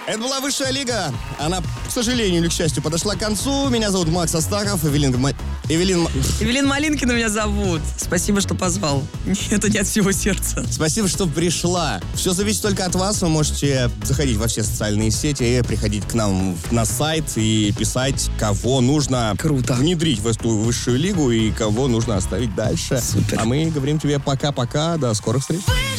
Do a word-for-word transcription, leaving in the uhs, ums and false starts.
Это была «Высшая лига». Она, к сожалению или к счастью, подошла к концу. Меня зовут Макс Астахов. Эвелин... Ма... Эвелин... Эвелин Малинкина меня зовут. Спасибо, что позвал. Это не от всего сердца. Спасибо, что пришла. Все зависит только от вас. Вы можете заходить во все социальные сети и приходить к нам на сайт и писать, кого нужно Круто. внедрить в эту высшую лигу и кого нужно оставить дальше. Супер. А мы говорим тебе пока-пока. До скорых встреч.